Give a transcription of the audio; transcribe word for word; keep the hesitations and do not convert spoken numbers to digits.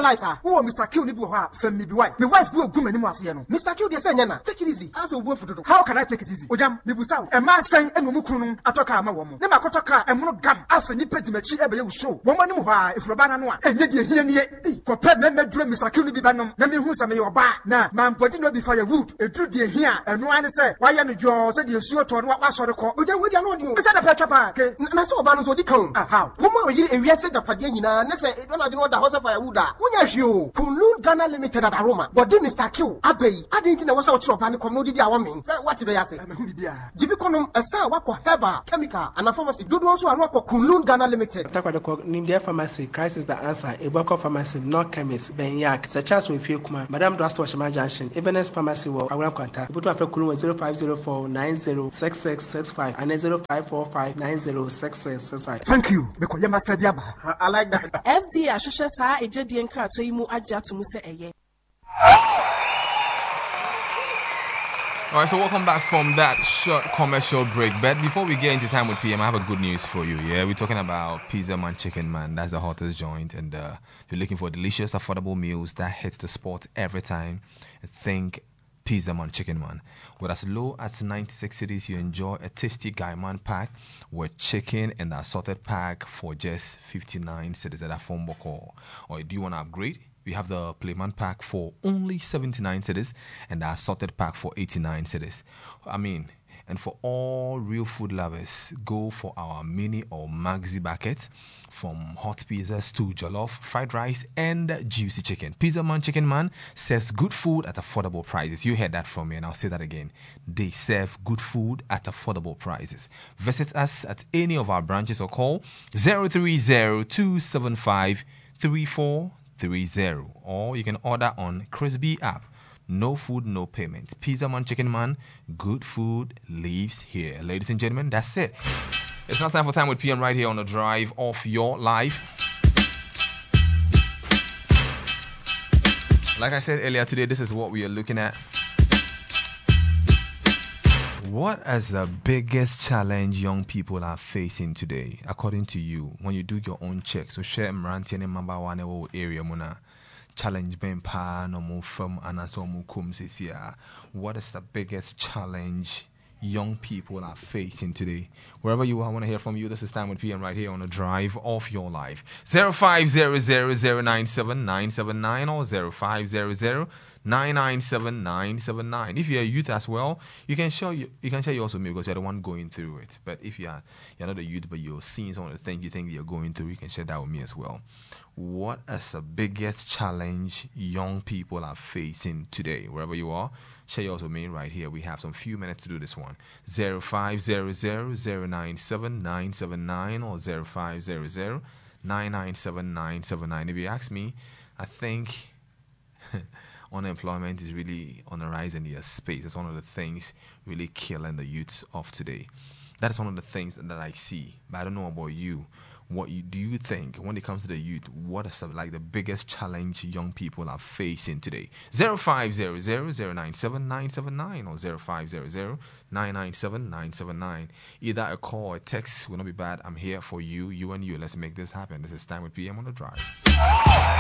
realize ah. Oh, Mister Q ni bu ha fam mi bi why. My wife go gu mani mu ase no. Mister Q dey say nyana. Take it easy. As obo fudodo. How can I take it easy? Ojam, mi bu saw. E ma san enu mu kunu nu atoka ma wo mo. Ne ma kotoka e mu gam. Afa ni pedi machi e be ye show. Wo mo ni mu ha ifroba na no a. Enye de ehia ni ye. Ko pe me me dure Mister Q ni bi ba nom. Na me hu sa me yo ba. Na man body no bi firewood. E duru de ehia. Enu an say why ya no jo say de esuo to no wa sori ko. Ojam we dia no ni o. Be say da petra pa ke. Na say oba no so di kan. Ah how? Wo mo yiri ewiase da pade nyina na say e don ade no da house firewood a. Wonya hwe o. Kunlun Ghana Limited at Aroma. But then Mister Q abey. I didn't know what's out of an come no di awomen. Say what be say. Me hu bibia. Jibi konom esa wako heba chemical and a pharmacy. Do do so anu wako Kunlun Ghana Limited. Takwa deko Nimdia Pharmacy, Crisis the answer. Eboko Pharmacy, no chemist, Benyak. Such as we feel kuma. Madam Drasto Shama Junction. Ebenes Pharmacy wo Awram Kwanta. Ibutu afa Kulun zero five zero four nine zero six six six five and zero five four five nine zero six six six five. Thank you. Because yema said yaba. I like that. F D A Shosha sa ejedi enkra to yimu agye atomu se eye. All right, so welcome back from that short commercial break. But before we get into time with P M, I have a good news for you. Yeah, we're talking about Pizza Man Chicken Man. That's the hottest joint, and uh, if you're looking for delicious, affordable meals that hits the spot every time, think Pizza Man Chicken Man. With as low as ninety-six cities, you enjoy a tasty Guy Man pack with chicken and the assorted pack for just fifty-nine cities at a phone call. Or do you want to upgrade? We have the Playman pack for only seventy-nine cities and the assorted pack for eighty-nine cities. I mean, and for all real food lovers, go for our mini or maxi bucket from hot pizzas to jollof, fried rice, and juicy chicken. Pizza Man Chicken Man serves good food at affordable prices. You heard that from me, and I'll say that again. They serve good food at affordable prices. Visit us at any of our branches or call zero three zero two seven five three four three zero, or you can order on Crispy app. No food, no payment. Pizza Man Chicken Man, good food lives here. Ladies and gentlemen, that's it. It's now time for Time with P M right here on the Drive of Your Life. Like I said earlier today, this is what we are looking at. What is the biggest challenge young people are facing today, according to you, when you do your own checks? So share Mranti and number one area mona challenge ben pa no mo firm and so mo kum says here. What is the biggest challenge young people are facing today? Wherever you are, I want to hear from you. This is Time with P M right here on the Drive of Your Life. Zero five zero zero zero nine seven nine seven nine or zero five zero zero nine nine seven nine seven nine. If you're a youth as well, you can share you, you can share yours with me because you're the one going through it. But if you're you're not a youth but you're seeing some of the things you think you're going through, you can share that with me as well. What is the biggest challenge young people are facing today? Wherever you are, share yours with me right here. We have some few minutes to do this one. Zero five zero zero zero nine seven nine seven nine or zero five zero zero nine nine seven nine seven nine. If you ask me, I think unemployment is really on the rise in your space. It's one of the things really killing the youths of today. That is one of the things that I see. But I don't know about you. What you, do you think when it comes to the youth? What is like the biggest challenge young people are facing today? Zero five zero zero zero nine seven nine seven nine or zero five zero zero nine nine seven nine seven nine. Either a call or a text will not be bad. I'm here for you, you and you. Let's make this happen. This is Time with P M on the Drive.